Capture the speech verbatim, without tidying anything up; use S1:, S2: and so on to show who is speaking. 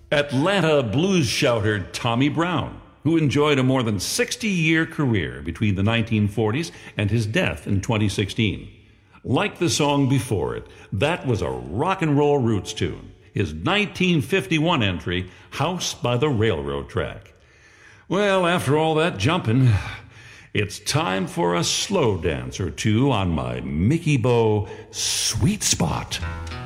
S1: Atlanta blues shouter Tommy Brown, who enjoyed a more than sixty-year career between the nineteen forties and his death in twenty sixteen. Like the song before it, that was a rock and roll roots tune, his nineteen fifty-one entry, House by the Railroad Track. Well, after all that jumping, it's time for a slow dance or two on my Mickey Bo Sweet Spot.